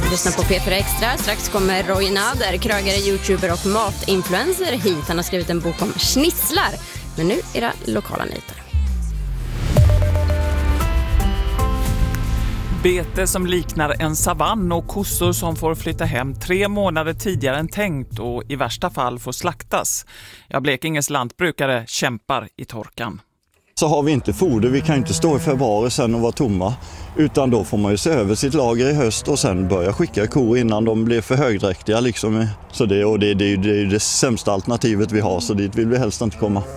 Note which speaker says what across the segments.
Speaker 1: Lyssna på P4 Extra. Strax kommer Roy Nader, krögare, youtuber och matinfluencer hit. Han har skrivit en bok om schnitzlar. Men nu är det lokala nyheter.
Speaker 2: Bete som liknar en savann och kossor som får flytta hem 3 månader tidigare än tänkt och i värsta fall får slaktas. Ja, Blekinges lantbrukare kämpar i torkan.
Speaker 3: Så har vi inte foder, vi kan inte stå i februari sen och vara tomma. Utan då får man ju se över sitt lager i höst och sen börja skicka kor innan de blir för högdräktiga. Liksom. Så det är det sämsta alternativet vi har, så dit vill vi helst inte komma.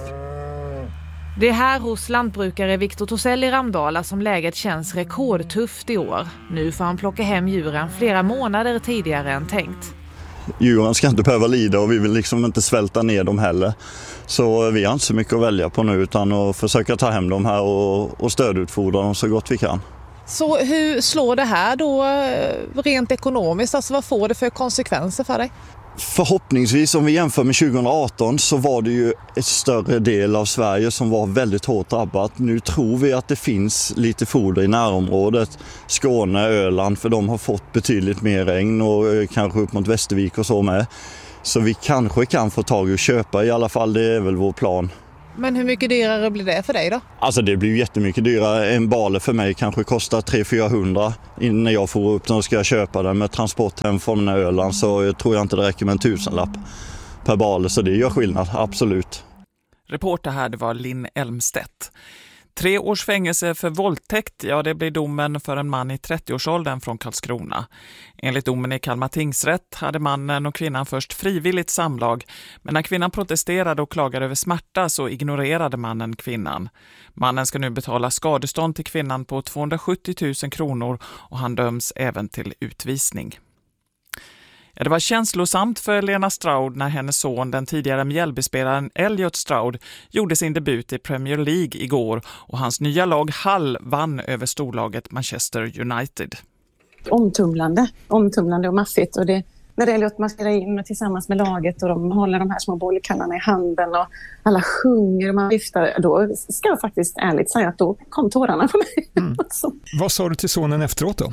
Speaker 4: Det är här hos lantbrukare Viktor Tosell i Ramdala som läget känns rekordtufft i år. Nu får han plocka hem djuren flera månader tidigare än tänkt.
Speaker 3: Djuren ska inte behöva lida och vi vill liksom inte svälta ner dem heller. Så vi har inte så mycket att välja på nu utan att försöka ta hem dem här och stödutfodra dem så gott vi kan.
Speaker 4: Så hur slår det här då rent ekonomiskt? Alltså vad får det för konsekvenser för dig?
Speaker 3: Förhoppningsvis om vi jämför med 2018 så var det ju ett större del av Sverige som var väldigt hårt drabbat. Nu tror vi att det finns lite foder i närområdet. Skåne, Öland, för de har fått betydligt mer regn och kanske upp mot Västervik och så med. Så vi kanske kan få tag i och köpa i alla fall, det är väl vår plan.
Speaker 4: Men hur mycket dyrare blir det för dig då?
Speaker 3: Alltså det blir ju jättemycket dyrare. En bale för mig kanske kostar 300-400 när jag får upp den och ska jag köpa den med transport hem från Öland så tror jag inte det räcker med en 1000-lapp per bale så det gör skillnad, absolut.
Speaker 2: Reporter här, det var Linn Elmstedt. 3 års fängelse för våldtäkt, ja det blir domen för en man i 30-årsåldern från Karlskrona. Enligt domen i Kalmar tingsrätt hade mannen och kvinnan först frivilligt samlag, men när kvinnan protesterade och klagade över smärta så ignorerade mannen kvinnan. Mannen ska nu betala skadestånd till kvinnan på 270 000 kronor och han döms även till utvisning. Ja, det var känslosamt för Lena Stroud när hennes son, den tidigare Mjällbyspelaren Elliot Stroud, gjorde sin debut i Premier League igår och hans nya lag Hull vann över storlaget Manchester United.
Speaker 5: Omtumlande och maffigt och det när Elliot marscherar in tillsammans med laget och de håller de här små bollkallarna i handen och alla sjunger och man viftar, då ska jag faktiskt ärligt säga att då kom tårarna på mig.
Speaker 6: Vad sa du till sonen efteråt då?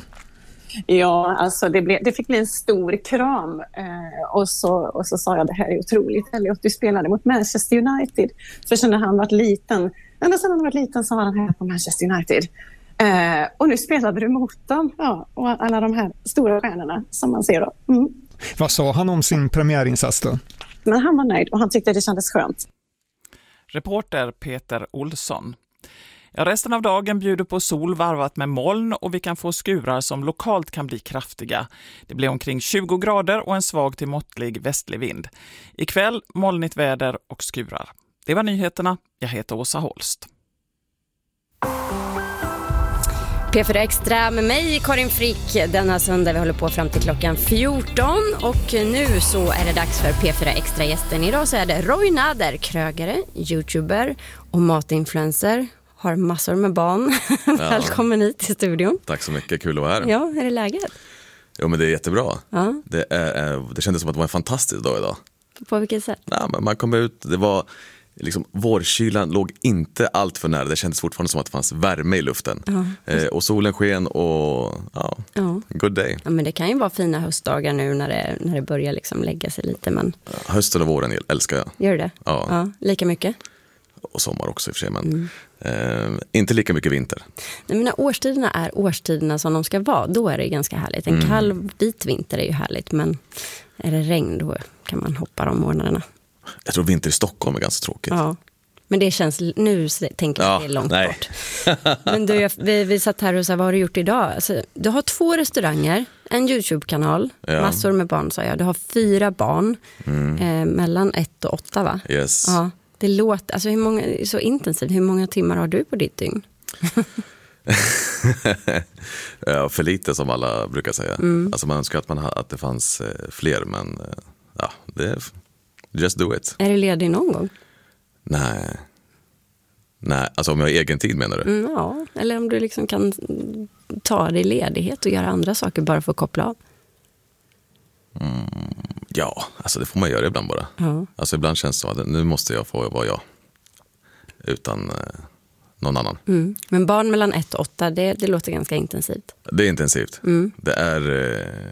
Speaker 5: Ja, alltså det fick bli en stor kram och så sa jag det här är otroligt. Elliot, du spelade mot Manchester United. För sen när han var liten, ända sedan han var liten så var han här på Manchester United. Och nu spelade du mot dem, ja, och alla de här stora stjärnorna som man ser då. Mm.
Speaker 6: Vad sa han om sin premiärinsats då?
Speaker 5: Men han var nöjd och han tyckte det kändes skönt.
Speaker 2: Reporter Peter Olsson. Ja, resten av dagen bjuder på sol varvat med moln och vi kan få skurar som lokalt kan bli kraftiga. Det blir omkring 20 grader och en svag till måttlig västlig vind. Ikväll molnigt väder och skurar. Det var nyheterna. Jag heter Åsa Holst.
Speaker 1: P4 Extra med mig, Karin Frick, denna söndag. Vi håller på fram till klockan 14 och nu så är det dags för P4 Extra-gästen. Idag så är det Roy Nader, krögare, youtuber och matinfluencer. Har massor med barn. Ja. Välkommen hit till studion.
Speaker 7: Tack så mycket, kul att vara här.
Speaker 1: Ja, hur är det läget?
Speaker 7: Jo, men det är jättebra.
Speaker 1: Ja.
Speaker 7: Det kändes som att det var en fantastisk dag idag.
Speaker 1: På vilket sätt?
Speaker 7: Ja, men man kom ut, det var liksom, vårkylan låg inte allt för nära. Det kändes fortfarande som att det fanns värme i luften. Ja. Och solen sken och ja. Good day.
Speaker 1: Ja, men det kan ju vara fina höstdagar nu när det börjar liksom lägga sig lite. Men...
Speaker 7: Ja, hösten och våren älskar jag.
Speaker 1: Gör det?
Speaker 7: Ja.
Speaker 1: Lika mycket?
Speaker 7: Och sommar också i och för sig, men inte lika mycket vinter.
Speaker 1: Nej, men när årstiderna är årstiderna som de ska vara, då är det ganska härligt. En kall vit vinter är ju härligt, men är det regn då kan man hoppa de månaderna.
Speaker 7: Jag tror vinter i Stockholm är ganska tråkigt.
Speaker 1: Ja, men det känns, nu tänker jag att det är långt bort. Men du, vi satt här och sa, vad har du gjort idag? Alltså, du har 2 restauranger, en YouTube-kanal, massor med barn sa jag. Du har 4 barn, mellan 1 och 8 va?
Speaker 7: Yes.
Speaker 1: Ja. Det låter, alltså så intensivt. Hur många timmar har du på ditt dygn?
Speaker 7: Ja, för lite som alla brukar säga. Alltså man önskar att det fanns fler, men ja, just do it.
Speaker 1: Är du ledig någon gång?
Speaker 7: Nej, alltså om jag har egen tid menar du?
Speaker 1: Ja, eller om du liksom kan ta dig ledighet och göra andra saker bara för att koppla av.
Speaker 7: Ja, alltså det får man göra ibland bara. Ja. Alltså ibland känns det som att nu måste jag få vara jag. Utan någon annan.
Speaker 1: Men barn mellan 1 och 8, det låter ganska intensivt.
Speaker 7: Det är intensivt. Det är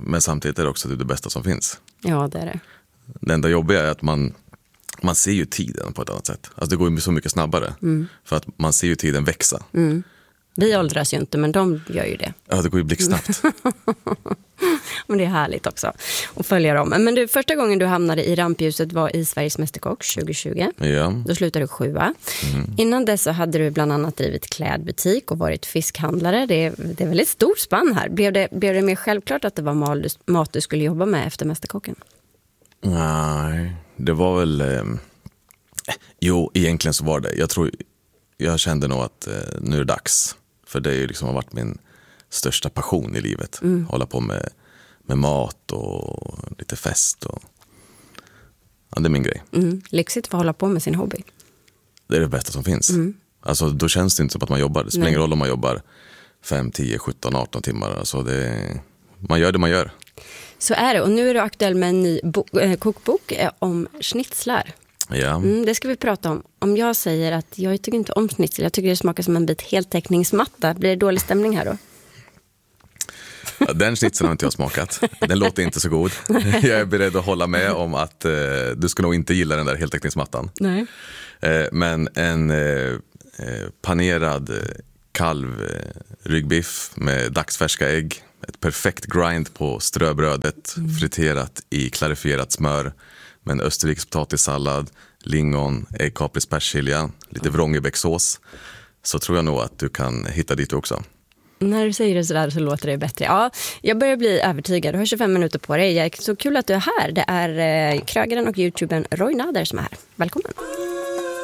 Speaker 7: Men samtidigt är det också det bästa som finns.
Speaker 1: Ja, det är det.
Speaker 7: Det enda jobbiga är att man ser ju tiden på ett annat sätt. Alltså det går ju så mycket snabbare. För att man ser ju tiden växa.
Speaker 1: Vi åldras ju inte, men de gör ju det.
Speaker 7: Ja, det går ju blixtsnabbt.
Speaker 1: Men det är härligt också att följa dem. Men du, första gången du hamnade i rampljuset var i Sveriges Mästerkock 2020.
Speaker 7: Ja.
Speaker 1: Då slutade du 7. Innan dess så hade du bland annat drivit klädbutik och varit fiskhandlare. Det är väldigt stort spann här. Blev det mer självklart att det var mat du skulle jobba med efter Mästerkocken?
Speaker 7: Nej, det var väl... Jo, egentligen så var det. Jag kände nog att nu är det dags. För det liksom har varit min största passion i livet. Hålla på med mat och lite fest. Ja, det är min grej.
Speaker 1: Lyxigt för att hålla på med sin hobby.
Speaker 7: Det är det bästa som finns. Alltså, då känns det inte som att man jobbar. Det spelar ingen roll om man jobbar 5, 10, 17, 18 timmar. Alltså man gör det man gör.
Speaker 1: Så är det. Och nu är du aktuell med en ny kokbok om schnitzlar.
Speaker 7: Ja.
Speaker 1: Det ska vi prata om. Om jag säger att jag tycker inte om schnitzel, jag tycker det smakar som en bit heltäckningsmatta, blir det dålig stämning här då?
Speaker 7: Ja, den schnitzeln har inte jag smakat. Den låter inte så god. Jag är beredd att hålla med om att du ska nog inte gilla den där heltäckningsmattan.
Speaker 1: Nej.
Speaker 7: Men en panerad kalvryggbiff med dagsfärska ägg, ett perfekt grind på ströbrödet, friterat i klarifierat smör, med en österrikisk potatissallad, lingon, äggkapris, persilja, lite vrångebäcksås, så tror jag nog att du kan hitta dit också.
Speaker 1: När du säger det sådär så låter det bättre. Ja, jag börjar bli övertygad. Du har 25 minuter på dig. Så kul att du är här. Det är krögaren och youtubern Roy Nader som är här. Välkommen.